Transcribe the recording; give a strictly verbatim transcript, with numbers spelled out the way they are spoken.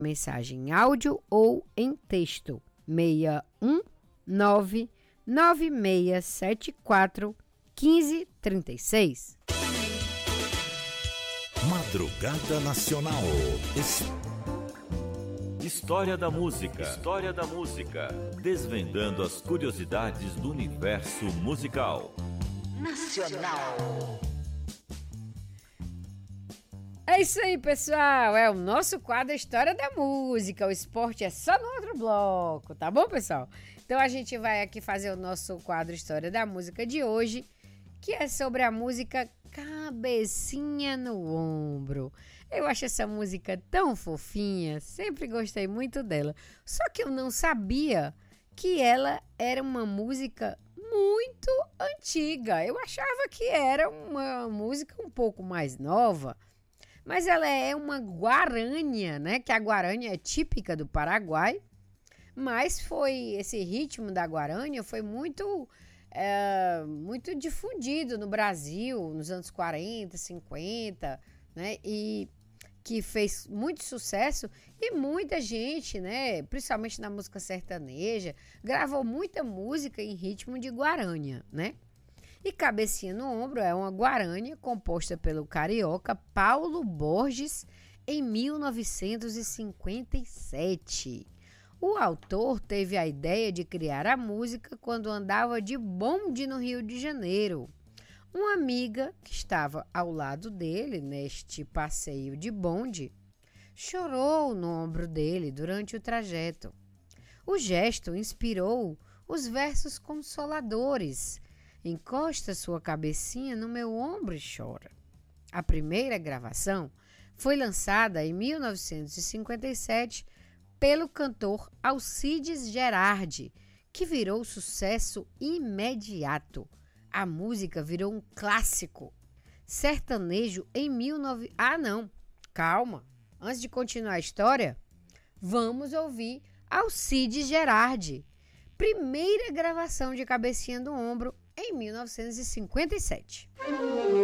mensagem em áudio ou em texto. seis um nove nove seis sete quatro um cinco três seis. Madrugada Nacional. História da música. História da música. Desvendando as curiosidades do universo musical. Nacional. É isso aí, pessoal. É o nosso quadro História da Música. O esporte é só no outro bloco, tá bom, pessoal? Então a gente vai aqui fazer o nosso quadro História da Música de hoje, que é sobre a música Cabecinha no Ombro. Eu acho essa música tão fofinha, sempre gostei muito dela. Só que eu não sabia que ela era uma música muito antiga. Eu achava que era uma música um pouco mais nova, mas ela é uma guarânia, né? Que a guarânia é típica do Paraguai, mas foi esse ritmo da guarânia foi muito É, muito difundido no Brasil nos anos quarenta, cinquenta, né? E que fez muito sucesso e muita gente, né? Principalmente na música sertaneja, gravou muita música em ritmo de guarânia, né? E Cabecinha no Ombro é uma guarânia composta pelo carioca Paulo Borges em mil novecentos e cinquenta e sete. O autor teve a ideia de criar a música quando andava de bonde no Rio de Janeiro. Uma amiga que estava ao lado dele neste passeio de bonde chorou no ombro dele durante o trajeto. O gesto inspirou os versos consoladores: encosta sua cabecinha no meu ombro e chora. A primeira gravação foi lançada em mil novecentos e cinquenta e sete pelo cantor Alcides Gerardi, que virou sucesso imediato. A música virou um clássico sertanejo em mil e novecentos... Ah, não, calma. Antes de continuar a história, vamos ouvir Alcides Gerardi. Primeira gravação de Cabecinha do Ombro em mil novecentos e cinquenta e sete.